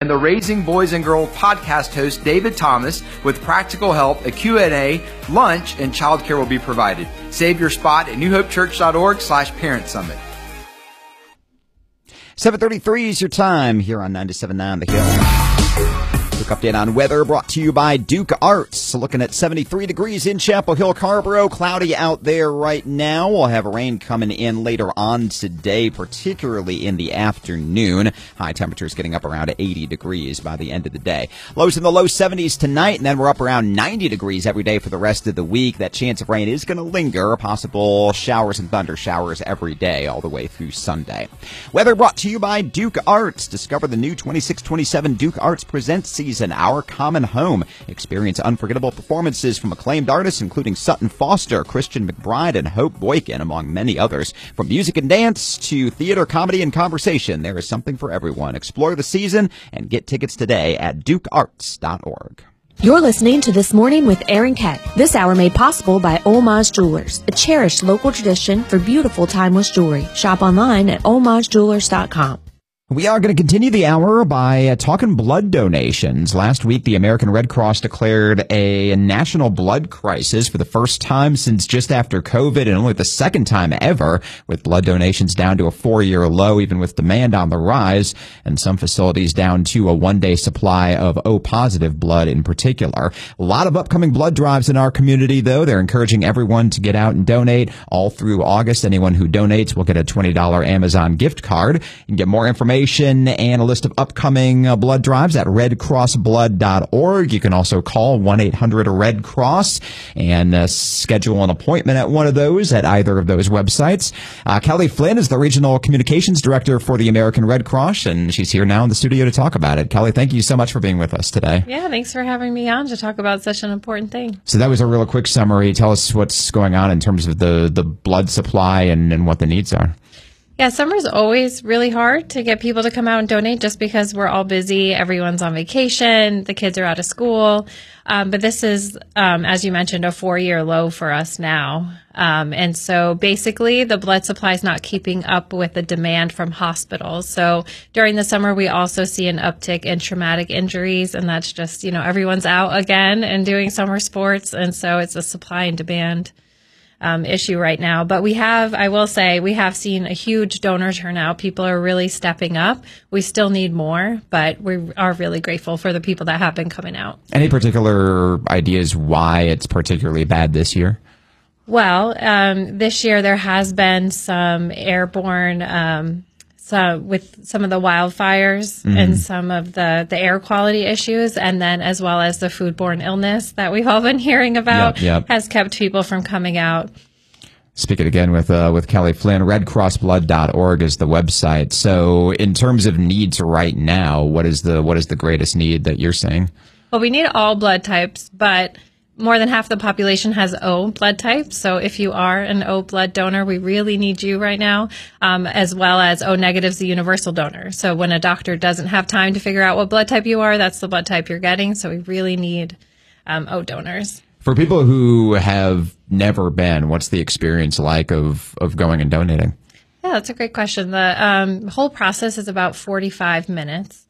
and the Raising Boys and Girls podcast host David Thomas with practical help, a Q&A, lunch, and childcare will be provided. Save your spot at newhopechurch.org/parent summit. 7:33 is your time here on 97.9 The Hill. Quick update on weather brought to you by Duke Arts. Looking at 73 degrees in Chapel Hill, Carrboro. Cloudy out there right now. We'll have rain coming in later on today, particularly in the afternoon. High temperatures getting up around 80 degrees by the end of the day. Lows in the low 70s tonight, and then we're up around 90 degrees every day for the rest of the week. That chance of rain is going to linger. Possible showers and thunder showers every day all the way through Sunday. Weather brought to you by Duke Arts. Discover the new 26-27 Duke Arts Presents season, Our Common Home. Experience unforgettable performances from acclaimed artists including Sutton Foster, Christian McBride, and Hope Boykin, among many others. From music and dance to theater, comedy, and conversation, there is something for everyone. Explore the season and get tickets today at dukearts.org. You're listening to This Morning with Aaron Keck. This hour made possible by Olmaz Jewelers, a cherished local tradition for beautiful timeless jewelry. Shop online at olmazjewelers.com. We are going to continue the hour by talking blood donations. Last week, the American Red Cross declared a national blood crisis for the first time since just after COVID, and only the second time ever, with blood donations down to a 4-year low, even with demand on the rise, and some facilities down to a one-day supply of O-positive blood in particular. A lot of upcoming blood drives in our community, though. They're encouraging everyone to get out and donate all through August. Anyone who donates will get a $20 Amazon gift card. You can get more information and a list of upcoming blood drives at redcrossblood.org. You can also call 1-800-RED-CROSS and schedule an appointment at one of those at either of those websites. Kelly Flynn is the Regional Communications Director for the American Red Cross, and she's here now in the studio to talk about it. Kelly, thank you so much for being with us today. Yeah, thanks for having me on to talk about such an important thing. So that was a real quick summary. Tell us what's going on in terms of the blood supply and what the needs are. Yeah, summer's always really hard to get people to come out and donate just because we're all busy. Everyone's on vacation. The kids are out of school. But this is, as you mentioned, a 4-year low for us now. And so basically the blood supply is not keeping up with the demand from hospitals. So during the summer, we also see an uptick in traumatic injuries. And that's just, everyone's out again and doing summer sports. And so it's a supply and demand issue right now. But I will say, we have seen a huge donor turnout. People are really stepping up. We still need more, but we are really grateful for the people that have been coming out. Any particular ideas why it's particularly bad this year? Well, this year there has been some airborne with some of the wildfires and some of the air quality issues, and then as well as the foodborne illness that we've all been hearing about has kept people from coming out. Speaking again with Kelly Flynn, redcrossblood.org is the website. So in terms of needs right now, what is the greatest need that you're seeing? Well, we need all blood types, but more than half the population has O blood type. So if you are an O blood donor, we really need you right now, as well as O negative's the universal donor. So when a doctor doesn't have time to figure out what blood type you are, that's the blood type you're getting. So we really need O donors. For people who have never been, what's the experience like of going and donating? Yeah, that's a great question. The whole process is about 45 minutes.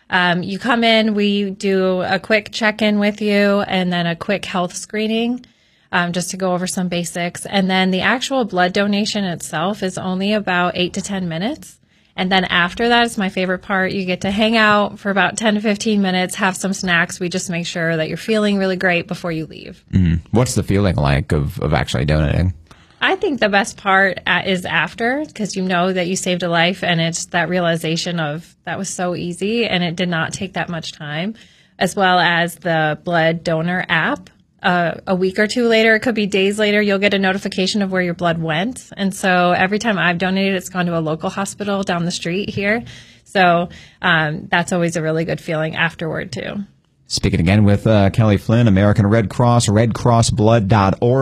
You come in, we do a quick check-in with you and then a quick health screening, just to go over some basics. And then the actual blood donation itself is only about 8 to 10 minutes. And then after that is my favorite part. You get to hang out for about 10 to 15 minutes, have some snacks. We just make sure that you're feeling really great before you leave. What's the feeling like of actually donating? I think the best part is after, because you know that you saved a life, and it's that realization of that was so easy and it did not take that much time, as well as the blood donor app. A week or two later, it could be days later, you'll get a notification of where your blood went. And so every time I've donated, it's gone to a local hospital down the street here. So that's always a really good feeling afterward, too. Speaking again with Kelly Flynn, American Red Cross, redcrossblood.org.